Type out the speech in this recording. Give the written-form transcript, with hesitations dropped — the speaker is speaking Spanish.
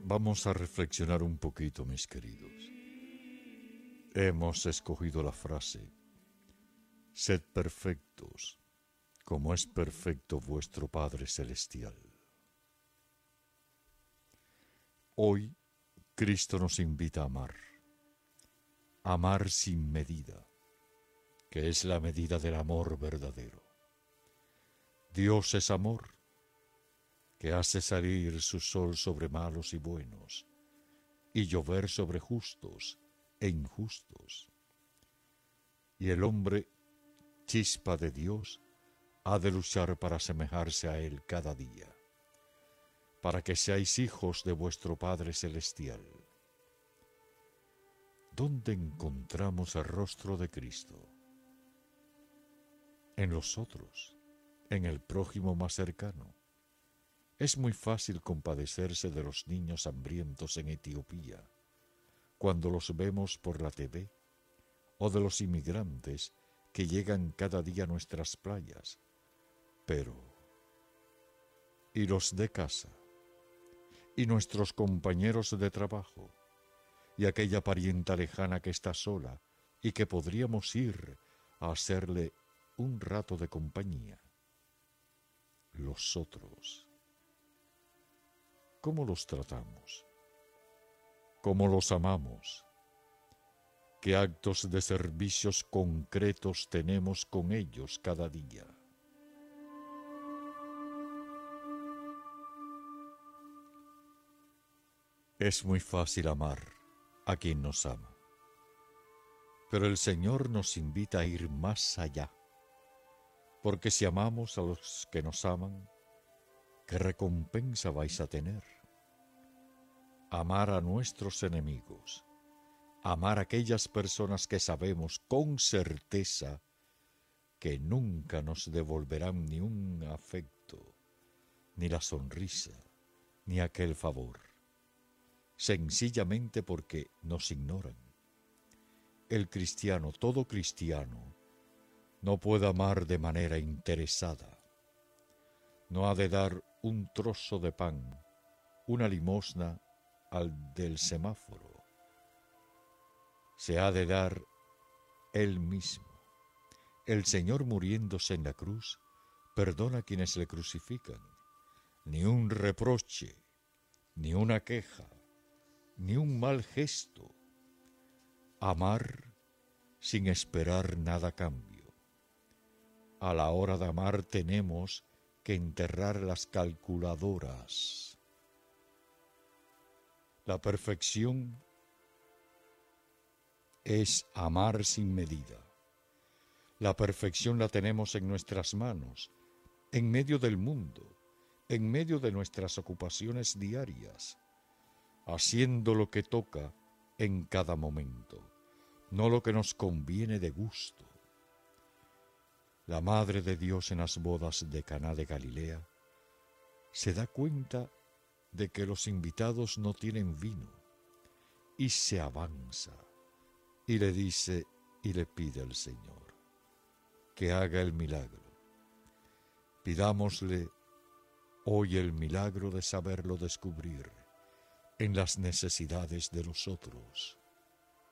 Vamos a reflexionar un poquito, mis queridos. Hemos escogido la frase: sed perfectos, como es perfecto vuestro Padre Celestial. Hoy, Cristo nos invita a amar sin medida, que es la medida del amor verdadero. Dios es amor, que hace salir su sol sobre malos y buenos, y llover sobre justos e injustos. Y el hombre, chispa de Dios, ha de luchar para asemejarse a Él cada día, para que seáis hijos de vuestro Padre Celestial. ¿Dónde encontramos el rostro de Cristo? En los otros, en el prójimo más cercano. Es muy fácil compadecerse de los niños hambrientos en Etiopía, cuando los vemos por la TV, o de los inmigrantes que llegan cada día a nuestras playas. Pero, ¿y los de casa? ¿Y nuestros compañeros de trabajo? ¿Y aquella parienta lejana que está sola y que podríamos ir a hacerle un rato de compañía? Los otros. ¿Cómo los tratamos? ¿Cómo los amamos? ¿Qué actos de servicios concretos tenemos con ellos cada día? Es muy fácil amar a quien nos ama, pero el Señor nos invita a ir más allá, porque si amamos a los que nos aman, ¿qué recompensa vais a tener? Amar a nuestros enemigos, amar a aquellas personas que sabemos con certeza que nunca nos devolverán ni un afecto, ni la sonrisa, ni aquel favor, sencillamente porque nos ignoran. El cristiano, todo cristiano, no puede amar de manera interesada. No ha de dar un trozo de pan, una limosna al del semáforo. Se ha de dar él mismo. El Señor, muriéndose en la cruz, perdona a quienes le crucifican. Ni un reproche, ni una queja, ni un mal gesto. Amar sin esperar nada a cambio. A la hora de amar tenemos que enterrar las calculadoras. La perfección es amar sin medida. La perfección la tenemos en nuestras manos, en medio del mundo, en medio de nuestras ocupaciones diarias, haciendo lo que toca en cada momento, no lo que nos conviene de gusto. La Madre de Dios en las bodas de Caná de Galilea se da cuenta de que los invitados no tienen vino y se avanza y le dice y le pide al Señor que haga el milagro. Pidámosle hoy el milagro de saberlo descubrir en las necesidades de los otros.